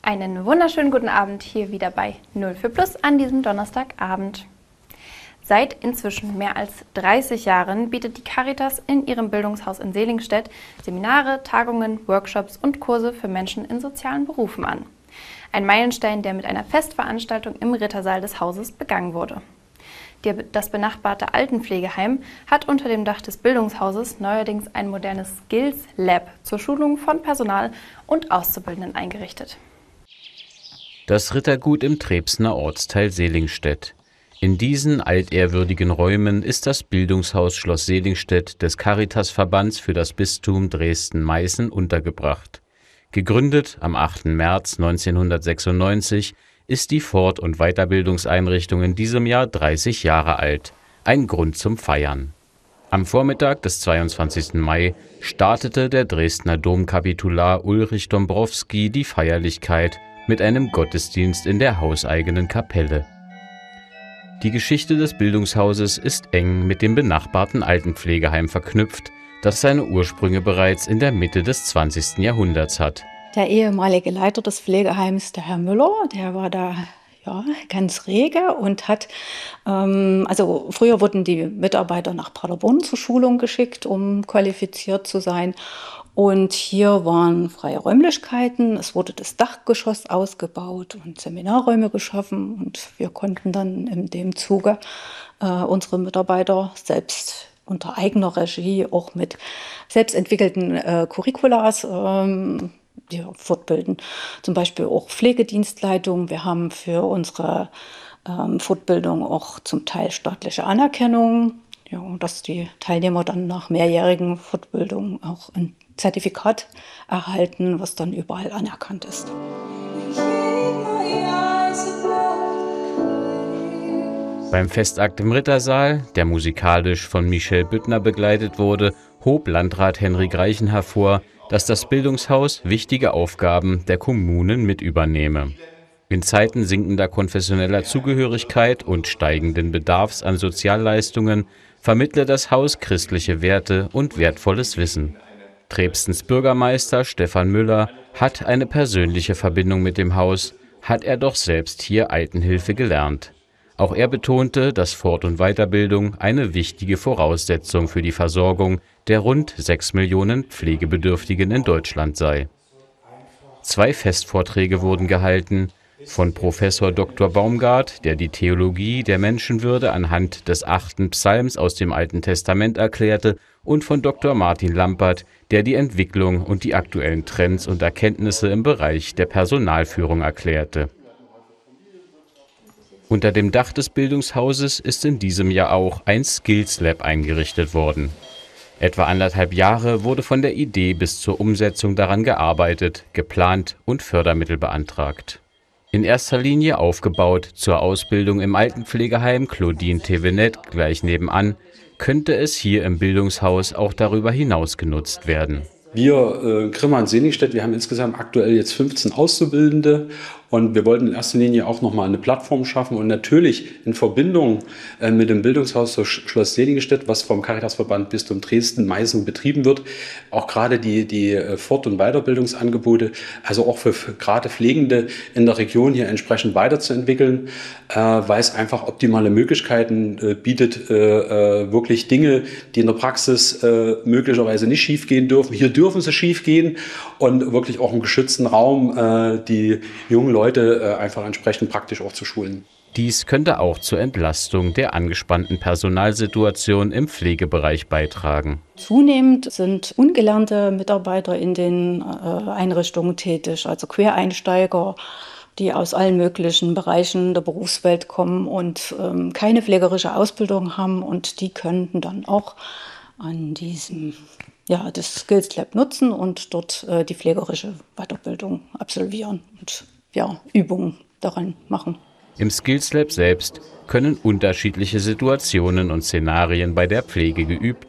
Einen wunderschönen guten Abend hier wieder bei 0 für Plus an diesem Donnerstagabend. Seit inzwischen mehr als 30 Jahren bietet die Caritas in ihrem Bildungshaus in Selingstedt Seminare, Tagungen, Workshops und Kurse für Menschen in sozialen Berufen an. Ein Meilenstein, der mit einer Festveranstaltung im Rittersaal des Hauses begangen wurde. Das benachbarte Altenpflegeheim hat unter dem Dach des Bildungshauses neuerdings ein modernes Skills Lab zur Schulung von Personal und Auszubildenden eingerichtet. Das Rittergut im Trebsner Ortsteil Selingstedt. In diesen altehrwürdigen Räumen ist das Bildungshaus Schloss Selingstedt des Caritasverbands für das Bistum Dresden-Meißen untergebracht. Gegründet am 8. März 1996 ist die Fort- und Weiterbildungseinrichtung in diesem Jahr 30 Jahre alt. Ein Grund zum Feiern. Am Vormittag des 22. Mai startete der Dresdner Domkapitular Ulrich Dombrowski die Feierlichkeit mit einem Gottesdienst in der hauseigenen Kapelle. Die Geschichte des Bildungshauses ist eng mit dem benachbarten Altenpflegeheim verknüpft, das seine Ursprünge bereits in der Mitte des 20. Jahrhunderts hat. Der ehemalige Leiter des Pflegeheims, der Herr Müller, der war da ganz rege und hat, also früher wurden die Mitarbeiter nach Paderborn zur Schulung geschickt, um qualifiziert zu sein. Und hier waren freie Räumlichkeiten, es wurde das Dachgeschoss ausgebaut und Seminarräume geschaffen. Und wir konnten dann in dem Zuge unsere Mitarbeiter selbst unter eigener Regie, auch mit selbstentwickelten Curriculas, fortbilden. Zum Beispiel auch Pflegedienstleitung. Wir haben für unsere Fortbildung auch zum Teil staatliche Anerkennung, dass die Teilnehmer dann nach mehrjährigen Fortbildung auch ein Zertifikat erhalten, was dann überall anerkannt ist. Beim Festakt im Rittersaal, der musikalisch von Michel Büttner begleitet wurde, hob Landrat Henrik Reichen hervor, dass das Bildungshaus wichtige Aufgaben der Kommunen mit übernehme. In Zeiten sinkender konfessioneller Zugehörigkeit und steigenden Bedarfs an Sozialleistungen vermittle das Haus christliche Werte und wertvolles Wissen. Trebstens Bürgermeister Stefan Müller hat eine persönliche Verbindung mit dem Haus, hat er doch selbst hier Altenhilfe gelernt. Auch er betonte, dass Fort- und Weiterbildung eine wichtige Voraussetzung für die Versorgung der rund 6 Millionen Pflegebedürftigen in Deutschland sei. 2 Festvorträge wurden gehalten, von Professor Dr. Baumgart, der die Theologie der Menschenwürde anhand des 8. Psalms aus dem Alten Testament erklärte, und von Dr. Martin Lampert, der die Entwicklung und die aktuellen Trends und Erkenntnisse im Bereich der Personalführung erklärte. Unter dem Dach des Bildungshauses ist in diesem Jahr auch ein Skills Lab eingerichtet worden. Etwa 1,5 Jahre wurde von der Idee bis zur Umsetzung daran gearbeitet, geplant und Fördermittel beantragt. In erster Linie aufgebaut zur Ausbildung im Altenpflegeheim Claudine Thévenet gleich nebenan, könnte es hier im Bildungshaus auch darüber hinaus genutzt werden. Wir, Grimma und Selingstedt, wir haben insgesamt aktuell jetzt 15 Auszubildende und wir wollten in erster Linie auch nochmal eine Plattform schaffen und natürlich in Verbindung mit dem Bildungshaus Schloss Selingstedt, was vom Caritasverband Bistum Dresden-Meißen betrieben wird, auch gerade die Fort- und Weiterbildungsangebote, also auch für gerade Pflegende in der Region hier entsprechend weiterzuentwickeln, weil es einfach optimale Möglichkeiten bietet, wirklich Dinge, die in der Praxis möglicherweise nicht schiefgehen dürfen. Hier dürfen sie schiefgehen und wirklich auch im geschützten Raum die jungen Leute einfach entsprechend praktisch auch zu schulen. Dies könnte auch zur Entlastung der angespannten Personalsituation im Pflegebereich beitragen. Zunehmend sind ungelernte Mitarbeiter in den Einrichtungen tätig, also Quereinsteiger, die aus allen möglichen Bereichen der Berufswelt kommen und keine pflegerische Ausbildung haben, und die könnten dann auch an diesem das Skills Lab nutzen und dort die pflegerische Weiterbildung absolvieren und Übungen daran machen. Im Skills Lab selbst können unterschiedliche Situationen und Szenarien bei der Pflege geübt